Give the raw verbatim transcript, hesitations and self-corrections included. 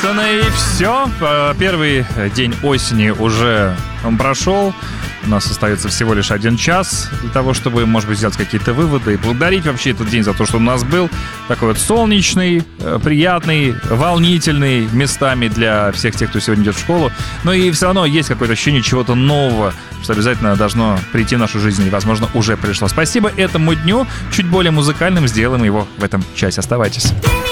собственно, и все. Первый день осени уже он прошел. У нас остается всего лишь один час для того, чтобы, может быть, сделать какие-то выводы и благодарить вообще этот день за то, что он у нас был. Такой вот солнечный, приятный, волнительный местами для всех тех, кто сегодня идет в школу. Но и все равно есть какое-то ощущение чего-то нового, что обязательно должно прийти в нашу жизнь и, возможно, уже пришло. Спасибо этому дню. Чуть более музыкальным сделаем его в этом часе. Оставайтесь.